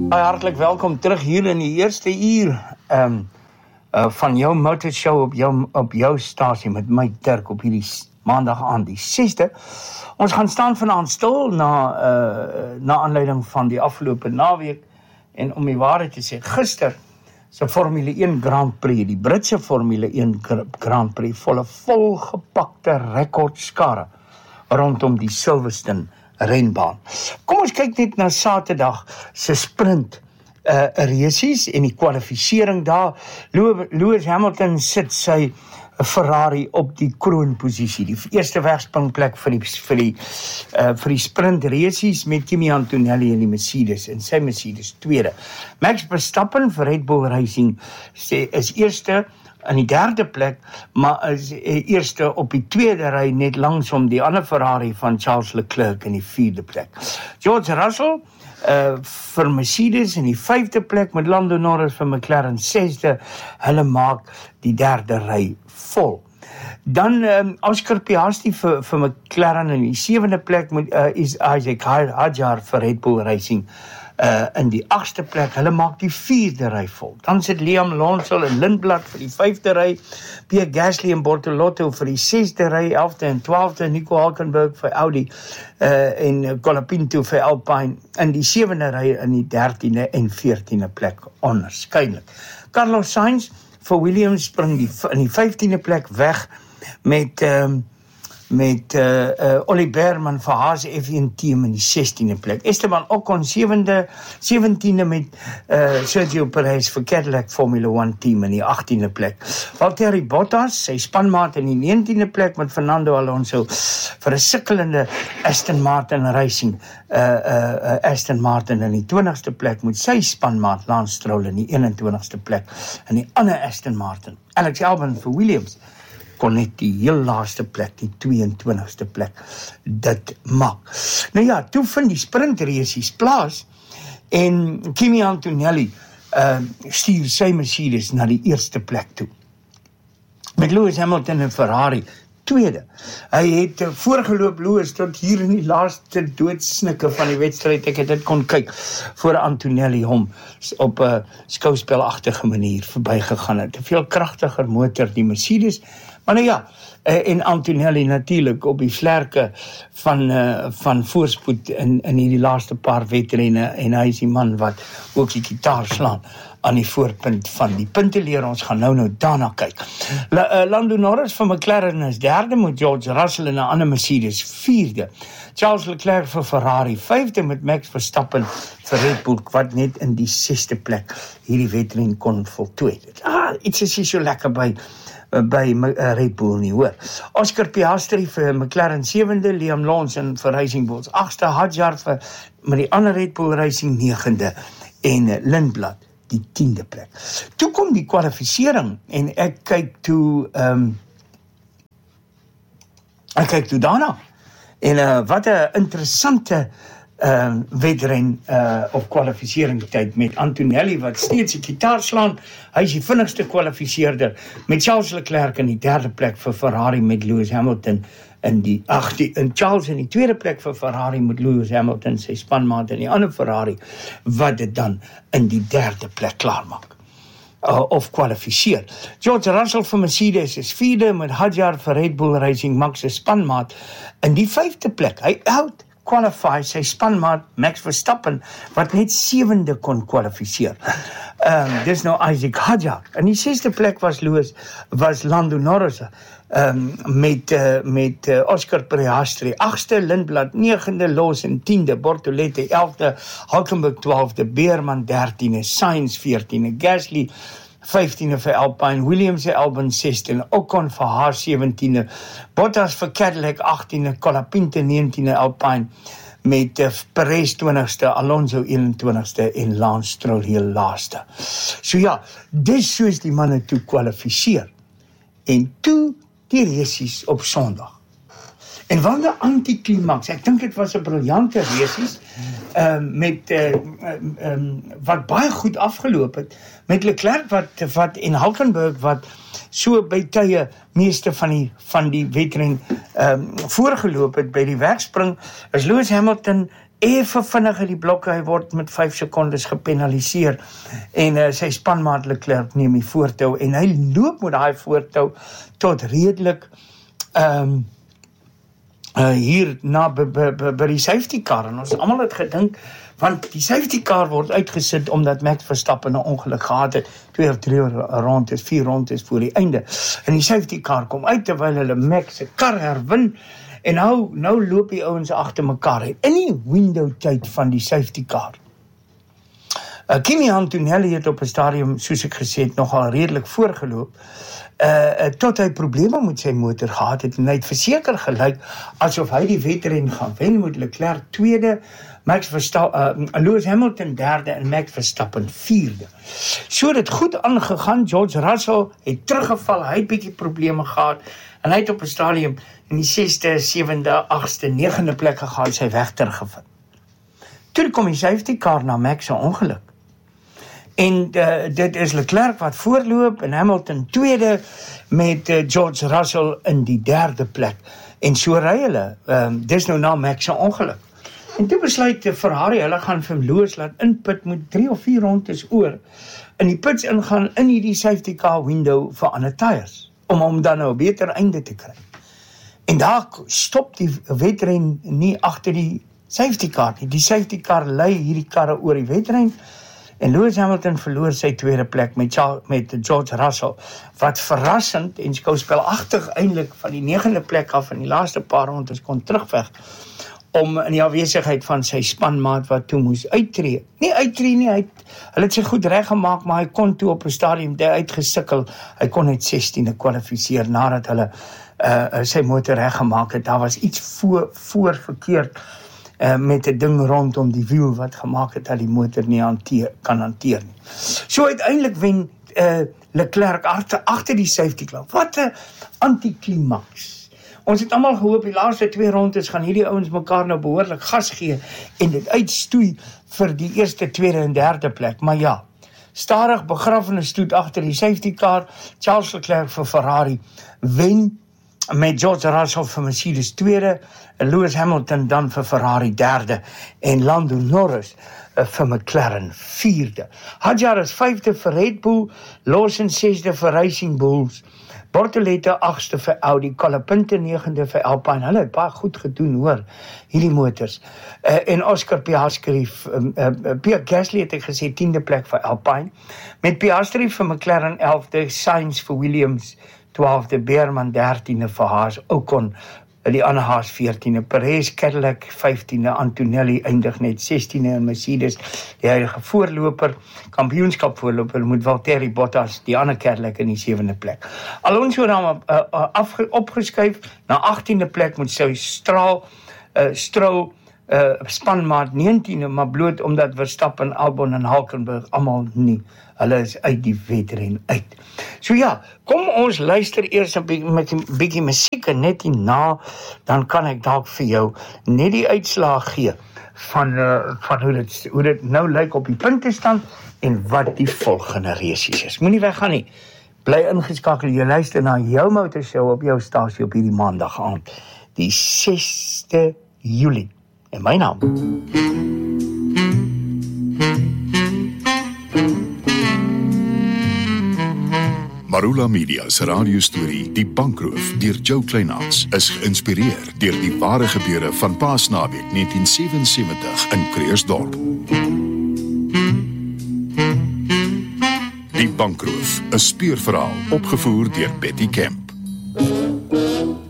Hartlik welkom terug hier in die eerste uur van jou motorshow op jou stasie met my Dirk op hierdie maandag aan die 6de. Ons gaan staan vanaand stil na aanleiding van die afgelope naweek en om die waarheid te sê, gister se Formule 1 Grand Prix, die Britse Formule 1 Grand Prix, volgepakte rekordskare rondom die Silverstone renbaan. Kom ons kyk net na Saterdag se sprint racesies en die kwalifisering daar. Lewis Hamilton sit sy Ferrari op die kroonposisie, die eerste wegspringplek vir die sprint racesies met Kimi Antonelli en die Mercedes en sy Mercedes tweede. Max Verstappen vir Red Bull Racing is eerste in die derde plek, maar is eerste op die tweede ry net langsom die ander Ferrari van Charles Leclerc in die vierde plek. George Russell vir Mercedes in die vyfde plek met Lando Norris vir McLaren sesde, hulle maak die derde ry vol. Dan Oscar Piastri vir McLaren in die sewende plek met Isaac Hadjar vir Red Bull Racing in die 8ste plek, hulle maak die 4de ry vol. Dan sit Liam Lawson en Lindblad vir die 5de ry, Pierre Gasly en Bortolotto vir die 6de ry, 11de en 12de, Nico Hülkenberg vir Audi en Colapinto vir Alpine in die 7de ry in die 13de en 14de plek onderskeidelik. Carlos Sainz vir Williams spring in die 15de plek weg met Ollie Behrman vir Haas F1 team in die 16de plek. Esteban Ocon 17de met Sergio Perez vir Cadillac Formula 1 team in die 18de plek. Valtteri Bottas, sy spanmaat in die 19de plek met Fernando Alonso vir 'n sukkelende Aston Martin Racing. Aston Martin in die 20ste plek met sy spanmaat Lance Stroll in die 21ste plek. En die ander Aston Martin, Alex Albon vir Williams, kon net die heel laaste plek, die 22ste plek, dit maak. Nou ja, toe vind die sprintracesies plaas, en Kimi Antonelli stuur sy Mercedes na die eerste plek toe. Met Lewis Hamilton en Ferrari, tweede. Hy het voorgeloop Lewis tot hier in die laaste doodsnikke van die wedstryd, ek het dit kon kyk, voor Antonelli hom op 'n skouspelagtige manier verbygegaan het. 'n veel kragtiger motor, die Mercedes, maar nou ja, en Antonelli natuurlik op die vlerke van voorspoed in hierdie laaste paar wedrenne, en hy is die man wat ook die gitaar slaan aan die voorpunt van die punteleer. Ons gaan nou daarna kyk. Lando Norris van McLaren is derde met George Russell en 'n ander Mercedes vierde. Charles Leclerc vir Ferrari vyfde met Max Verstappen vir Red Bull wat net in die 6ste plek hierdie wedren kon voltooi. Iets is hier so lekker by Red Bull nie, hoor. Oscar Piastri vir McLaren 7de, Liam Lawson vir Racing Bulls 8ste, Hadjar met die ander Red Bull Racing 9de en Lindblad die 10de plek. Toe kom die kwalifisering en ek kyk toe daarna. En wat 'n interessante wedren op kwalifiseringstyd met Antonelli wat steeds die gitaar slaan. Hy is die vinnigste kwalifiseerder met Charles Leclerc in die derde plek vir Ferrari met Lewis Hamilton en Charles in die tweede plek vir Ferrari met Lewis Hamilton, sy spanmaat in die ander Ferrari, wat dit dan in die derde plek klaarmaak. Of kwalifiseer. George Russell vir Mercedes is vierde met Hadjar vir Red Bull Racing, Max se spanmaat in die 5de plek. Hy qualify sy spanmaat Max Verstappen wat net 7de kon kwalifiseer. Dis nou Isaac Hadjar. In die 6de plek was Lando Norris met Oscar Piastri 8ste, Lindblad 9de, Lawson 10de, Bortoletti 11de, Hülkenberg 12de, Behrman 13de, Sainz 14de, Gasly 15de vir Alpine, Williams vir Albon 16de, Ocon vir Haas 17de, Bottas vir Cadillac 18de, Colapinto 19de Alpine, met Perez 20ste, Alonso 21ste en Lance Stroll heel laaste. So ja, dis soos die manne toe kwalifiseer. En toe die racesies op Sondag. En wat 'n antiklimaks. Ek dink dit was 'n briljante racesies met wat baie goed afgeloop het met Leclerc wat en Hülkenberg wat so by tye meeste van die wedren voorgeloop het by die wegspring. Is Lewis Hamilton effe vinnig uit die blokke, hy word met 5 sekondes gepenaliseer en sy spanmaat Leclerc neem die voortou en hy loop met daai voortou tot redelik hier na by die safety car en ons almal het gedink want die safety car word uitgesit omdat Max Verstappen 'n ongeluk gehad het 2 of 3 rondes, 4 rondes voor die einde en die safety car kom uit terwyl hulle Max se kar herwin en nou loop die ouens agter mekaar en in die window tyd van die safety car Kimi Antonelli het op 'n stadium soos ek gesê het nogal redelik voorgeloop tot hy probleme met sy motor gehad het en hy het verseker gelyk asof hy die wedren gaan wen met Leclerc tweede Lewis Hamilton derde en Max Verstappen vierde. So dit goed aangegaan, George Russell het teruggeval, hy het bietjie probleme gehad en hy het op 'n stadium in die 6de, 7de, 8ste, 9de plek gegaan, sy weg teruggevind. Toe kom die safety car na Max se ongeluk. En dit is Leclerc wat voorloop en Hamilton tweede met George Russell in die 3de plek. En so ry hulle, dis nou na Max se ongeluk. En toe besluit Ferrari, hulle gaan vir Lewis laat input met 3 of 4 rondes oor. In die pits ingaan in hierdie safety car window vir ander tyres, om dan nou 'n beter einde te kry. En daar stop die wedren nie agter die safety car nie. Die safety car lei hierdie karre oor die wedren. En Lewis Hamilton verloor sy tweede plek met George Russell, wat verrassend en skouspelagtig eintlik van die 9de plek af in die laaste paar rondes kon terugveg, om in die afwesigheid van sy spanmaat wat toe moes uittreë. Nie uittreë nie, hulle het sy goed reggemaak, maar hy kon toe op 'n stadium uitgesikkel, hy kon net 16de kwalifiseer nadat hulle sy motor reggemaak het. Daar was iets voor verkeerd met 'n ding rondom die wiel wat gemaak het dat die motor nie kan hanteer nie. So uiteindelik wen Leclerc agter die safety car. Wat 'n antiklimaks. Ons het almal gehoop die laaste 2 rondes gaan hierdie ouens mekaar nou behoorlik gas gee en dit uitstoei vir die eerste, tweede en derde plek. Maar ja, stadig begrafenisstoet agter die safety car, Charles Leclerc vir Ferrari wen met George Russell vir Mercedes tweede, Lewis Hamilton dan vir Ferrari derde en Lando Norris vir McLaren vierde. Hadjar is 5de vir Red Bull, Lawson 6de vir Racing Bulls, Bortoleto 8ste vir Audi, Colapinto 9de vir Alpine. Hulle het baie goed gedoen hoor, hierdie motors. En Oscar Piastri, Pierre Gasly het ek gesê 10de plek vir Alpine, met Piastri vir McLaren 11de, Sainz vir Williams 12de, Beerman 13de vir Haas, Ocon die ander Haas 14de, Perez Cadillac 15de, Antonelli eindig net 16de en Mercedes, die huidige voorloper, kampioenskap voorloper, moet Valtteri Bottas, die ander Cadillac in die 7de plek. Alonso dan opgeskuif na 18de plek met sy Stroll spanmaat 19de, maar bloot omdat Verstappen, Albon en Hulkenberg almal nie. Hulle is uit die wedren uit. So ja, kom ons luister eers 'n bietjie musiek en net hierna, dan kan ek dalk vir jou net die uitslaag gee van hoe dit nou lyk op die puntestand en wat die volgende resies is. Moenie weggaan nie. Bly ingeskakel, jy luister na jou motorshow op jou stasie op hierdie maandag aand, die 6de Julie. En my naam Marula Media se radiostorie Die Bankroof deur Joe Kleinhans is geïnspireer deur die ware gebeure van Paasnaweek 1977 in Kreersdorp. Die Bankroof, 'n speurverhaal opgevoer deur Betty Kemp.